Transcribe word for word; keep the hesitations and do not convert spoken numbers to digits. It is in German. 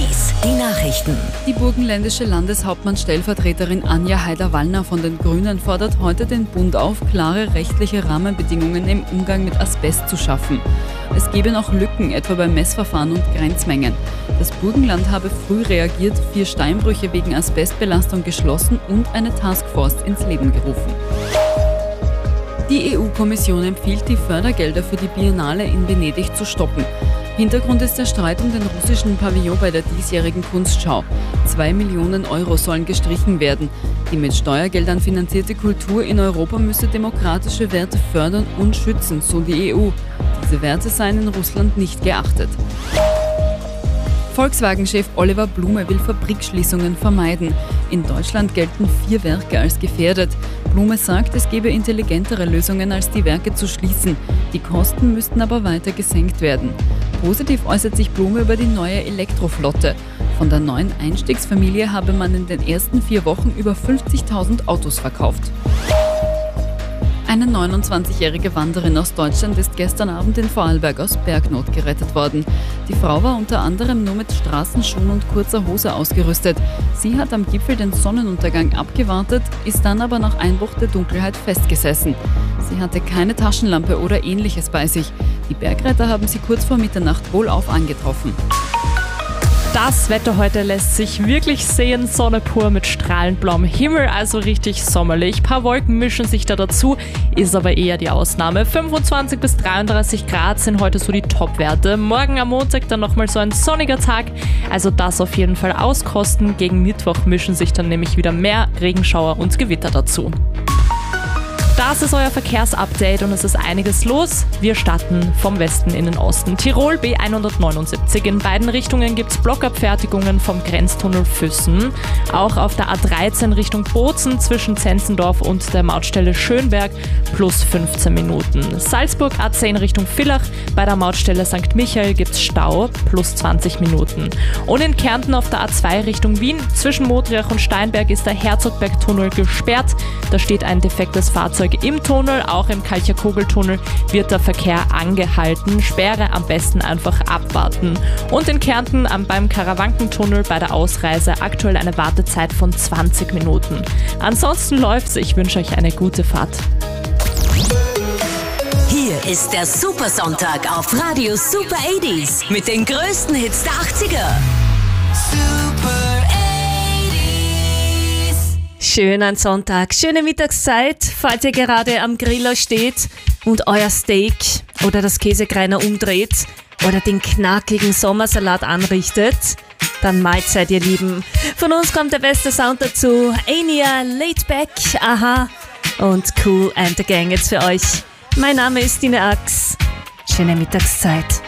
Eighties, die Nachrichten. Die burgenländische Landeshauptmann-Stellvertreterin Anja Haider-Wallner von den Grünen fordert heute den Bund auf, klare rechtliche Rahmenbedingungen im Umgang mit Asbest zu schaffen. Es gebe noch Lücken, etwa bei Messverfahren und Grenzmengen. Das Burgenland habe früh reagiert, vier Steinbrüche wegen Asbestbelastung geschlossen und eine Taskforce ins Leben gerufen. Die E U-Kommission empfiehlt, die Fördergelder für die Biennale in Venedig zu stoppen. Hintergrund ist der Streit um den russischen Pavillon bei der diesjährigen Kunstschau. Zwei Millionen Euro sollen gestrichen werden. Die mit Steuergeldern finanzierte Kultur in Europa müsse demokratische Werte fördern und schützen, so die E U. Diese Werte seien in Russland nicht geachtet. Volkswagen-Chef Oliver Blume will Fabrikschließungen vermeiden. In Deutschland gelten vier Werke als gefährdet. Blume sagt, es gebe intelligentere Lösungen, als die Werke zu schließen. Die Kosten müssten aber weiter gesenkt werden. Positiv äußert sich Blume über die neue Elektroflotte. Von der neuen Einstiegsfamilie habe man in den ersten vier Wochen über fünfzigtausend Autos verkauft. Eine neunundzwanzigjährige Wanderin aus Deutschland ist gestern Abend in Vorarlberg aus Bergnot gerettet worden. Die Frau war unter anderem nur mit Straßenschuhen und kurzer Hose ausgerüstet. Sie hat am Gipfel den Sonnenuntergang abgewartet, ist dann aber nach Einbruch der Dunkelheit festgesessen. Sie hatte keine Taschenlampe oder Ähnliches bei sich. Die Bergretter haben sie kurz vor Mitternacht wohlauf angetroffen. Das Wetter heute lässt sich wirklich sehen. Sonne pur mit strahlend blauem Himmel, also richtig sommerlich. Ein paar Wolken mischen sich da dazu, ist aber eher die Ausnahme. fünfundzwanzig bis dreiunddreißig Grad sind heute so die Top-Werte. Morgen am Montag dann nochmal so ein sonniger Tag, also das auf jeden Fall auskosten. Gegen Mittwoch mischen sich dann nämlich wieder mehr Regenschauer und Gewitter dazu. Das ist euer Verkehrsupdate und es ist einiges los. Wir starten vom Westen in den Osten. Tirol B hundertneunundsiebzig. In beiden Richtungen gibt es Blockabfertigungen vom Grenztunnel Füssen. Auch auf der A dreizehn Richtung Bozen zwischen Zenzendorf und der Mautstelle Schönberg plus fünfzehn Minuten. Salzburg A zehn Richtung Villach. Bei der Mautstelle Sankt Michael gibt es Stau plus zwanzig Minuten. Und in Kärnten auf der A zwei Richtung Wien zwischen Modriach und Steinberg ist der Herzogbergtunnel gesperrt. Da steht ein defektes Fahrzeug im Tunnel, auch im Kalcher-Kogel-Tunnel wird der Verkehr angehalten. Sperre am besten einfach abwarten. Und in Kärnten beim Karawankentunnel bei der Ausreise aktuell eine Wartezeit von zwanzig Minuten. Ansonsten läuft's. Ich wünsche euch eine gute Fahrt. Hier ist der Supersonntag auf Radio Super achtziger mit den größten Hits der achtziger. Schönen Sonntag, schöne Mittagszeit, falls ihr gerade am Griller steht und euer Steak oder das Käsekreiner umdreht oder den knackigen Sommersalat anrichtet, dann Mahlzeit, ihr Lieben. Von uns kommt der beste Sound dazu, Enya, Laid Back, Aha und Cool and the Gang jetzt für euch. Mein Name ist Dine Ax, schöne Mittagszeit.